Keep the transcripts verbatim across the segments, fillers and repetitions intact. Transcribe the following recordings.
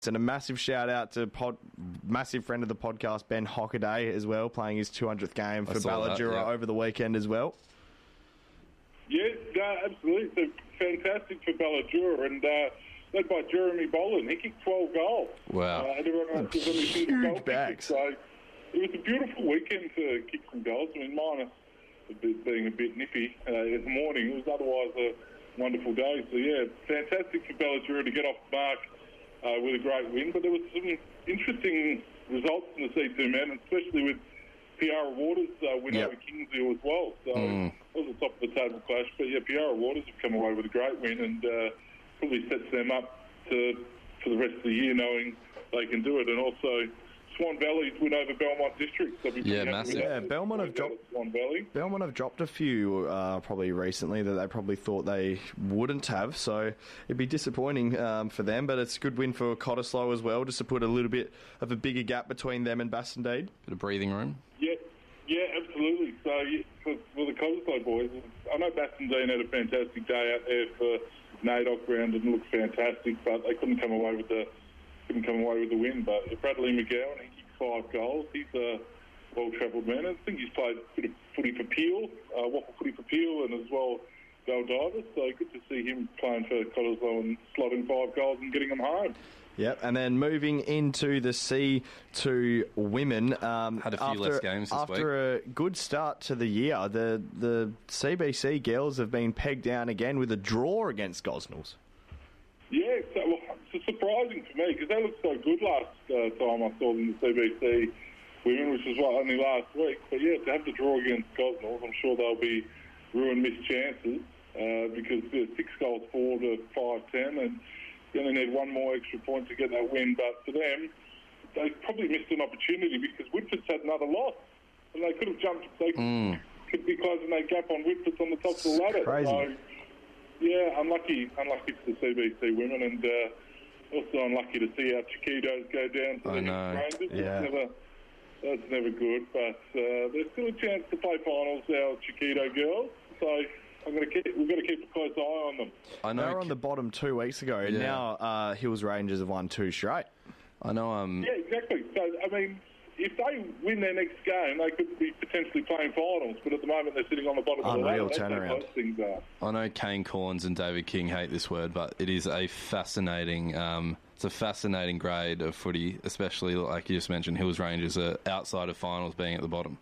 And a massive shout out to pod, massive friend of the podcast, Ben Hockaday, as well, playing his two hundredth game for Ballajura yeah. over the weekend as well. Yeah, no, absolutely. So fantastic for Ballajura, and uh, led by Jeremy Boland. He kicked twelve goals. Wow. Uh, and everyone else was only Huge goal bags. So it was a beautiful weekend to kick some goals. I mean, minus a bit, being a bit nippy uh, in the morning. It was otherwise a wonderful day. So, yeah, fantastic for Ballajura to get off the mark Uh, with a great win, but there was some interesting results in the C two men, especially with Piara Waters uh, win yep. over Kingsville as well. So mm. it was a top of the table clash. But yeah, Piara Waters have come away with a great win, and uh, probably sets them up to for the rest of the year, knowing they can do it. And also Swan Valley's win over Belmont District. So yeah, massive. Yeah, Belmont have dropped. Swan Valley. Belmont have dropped a few uh, probably recently that they probably thought they wouldn't have. So it'd be disappointing um, for them, but it's a good win for Cottesloe as well, just to put a little bit of a bigger gap between them and Bassendean. Bit of breathing room. Yeah, yeah, absolutely. So yeah, for, for the Cottesloe boys, I know Bassendean had a fantastic day out there for NAIDOC round and looked fantastic, but they couldn't come away with the. Couldn't come away with the win, but Bradley McGowan, he kicked five goals. He's a well-travelled man. I think he's played a bit of footy for Peel, uh, waffle footy for Peel, and as well Baldivis. So good to see him playing for Cottesloe and slotting five goals and getting them home. Yep, and then moving into the C two women. Um, Had a few after, less games this after week. After a good start to the year, the the C B C girls have been pegged down again with a draw against Gosnells. Yeah, so, well, it's surprising for me because they looked so good last uh, time I saw them in the C B C women, which was what, only last week. But yeah, to have the draw against Gosnells, I'm sure they'll be ruin missed chances uh, because they're six goals four to five ten, and you only need one more extra point to get that win. But for them, they probably missed an opportunity because Whitford's had another loss, and they could have jumped. They mm. could be closing that gap on Whitford's on the top of the ladder. Crazy. So, yeah, unlucky, unlucky for the C B C women, and uh, also unlucky to see our Chiquitos go down to I the know. Rangers. Yeah. That's never, that's never good, but uh, there's still a chance to play finals, our Chiquito girls. So I'm going to keep. We've got to keep a close eye on them. I know they were on the bottom two weeks ago, and Yeah. now uh, Hills Rangers have won two straight. I know. Um, Yeah, exactly. So I mean, if they win their next game, they could be potentially playing finals. But at the moment, they're sitting on the bottom Unreal of the ladder. turnaround. That's how close things are. I know Kane Corns and David King hate this word, but it is a fascinating. Um, it's a fascinating grade of footy, especially like you just mentioned. Hills Rangers are outside of finals, being at the bottom.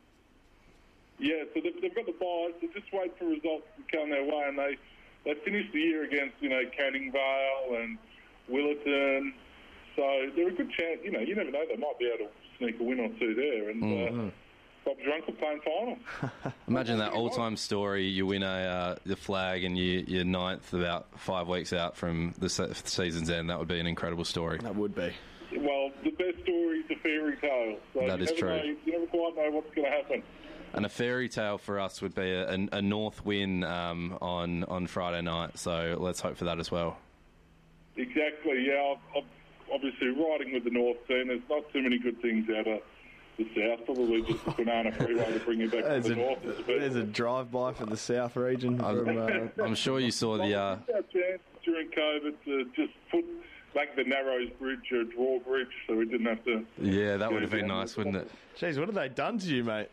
Yeah, so they've, they've got the buys. So just wait for results to come their way, and they they finished the year against you know Canning Vale and Willerton. So they're a good chance. You know, you never know, they might be able to sneak a win or two there. And Mm. uh, Bob Drunkel playing finals. Imagine that all-time story. You win a uh, the flag and you, you're ninth about five weeks out from the se- season's end. That would be an incredible story. That would be. Well, the best story is a fairy tale. So That you is never true. Know, you never quite know what's going to happen. And a fairy tale for us would be a, a, a North win um, on, on Friday night. So let's hope for that as well. Exactly, yeah. I'm obviously riding with the North team. There's not too many good things out of the South. Probably just a banana freeway to bring you back to There's the a, North. there's a drive-by for the South region. From, uh, I'm sure you saw the... Uh, Our chance during COVID to just put like the Narrows Bridge or drawbridge, so we didn't have to. yeah, that would have been nice, wouldn't it? Jeez, what have they done to you, mate?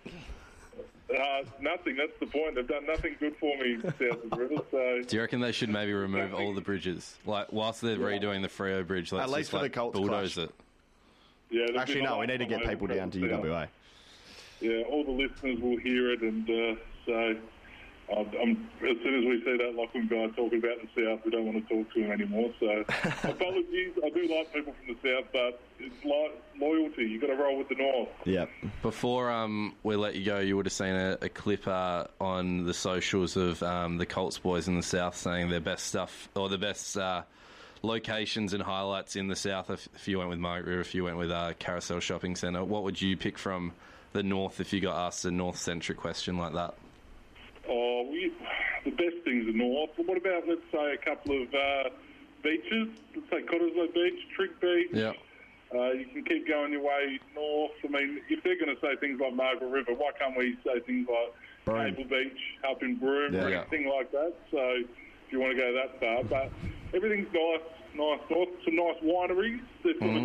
Uh, nothing. That's the point. They've done nothing good for me south of the river. So Do you reckon they should maybe remove all the bridges? Like, whilst they're redoing the Freo Bridge, let's At least just, for the like, Colts bulldoze clash. it. yeah, there's Actually, been a no, lot we need to of get people down to U W A. Yeah, all the listeners will hear it, and uh, so uh, I'm, as soon as we see that Lachlan guy talking about the South, we don't want to talk to him anymore. So apologies. I do like people from the South, but it's like loyalty. You've got to roll with the North. Yeah. Before um, we let you go, you would have seen a, a clip uh, on the socials of um, the Colts boys in the South saying their best stuff, or the best uh, locations and highlights in the South. If, if you went with Margaret River, if you went with uh, Carousel Shopping Centre, what would you pick from the North if you got asked a North-centric question like that? Oh, we, the best things are North. But what about, let's say, a couple of uh, beaches? Let's say Cottesloe Beach, Trig Beach. Yeah. Uh, you can keep going your way north. I mean, if they're going to say things like Margaret River, why can't we say things like Broome. Cable Beach up in Broome Yeah. or Yeah. anything like that? So if you want to go that far. But everything's nice, nice, nice. Some nice wineries. They're sort of